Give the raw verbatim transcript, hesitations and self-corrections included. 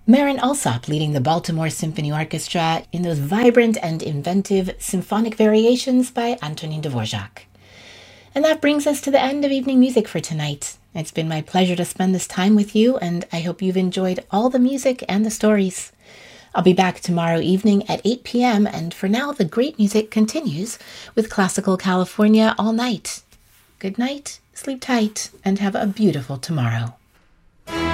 Marin Alsop leading the Baltimore Symphony Orchestra in those vibrant and inventive symphonic variations by Antonin Dvorak. And that brings us to the end of evening music for tonight. It's been my pleasure to spend this time with you, and I hope you've enjoyed all the music and the stories. I'll be back tomorrow evening at eight p.m., and for now, the great music continues with Classical California all night. Good night, sleep tight, and have a beautiful tomorrow.